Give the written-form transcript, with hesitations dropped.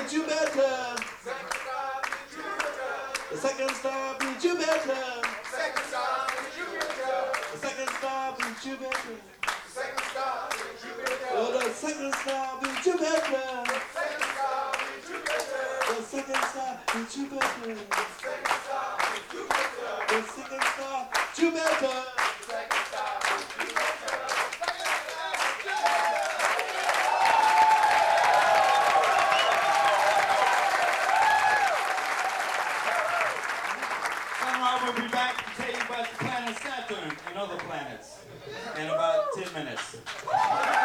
be Jupiter. The second star be Jupiter. The second star be Jupiter. Oh, the second star be Jupiter. The second star be Jupiter. The second star, Jupiter.